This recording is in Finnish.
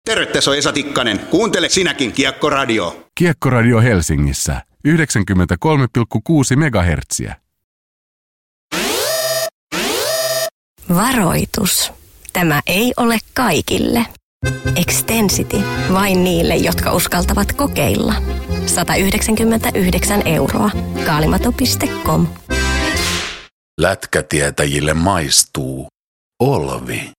Terve, tässä on Esa Tikkanen. Kuuntele sinäkin Kiekkoradio. Kiekkoradio Helsingissä 93,6 MHz. Varoitus. Tämä ei ole kaikille. Extensity. Vain niille, jotka uskaltavat kokeilla. 199 €. Kaalimato.com. Lätkätietäjille maistuu Olvi.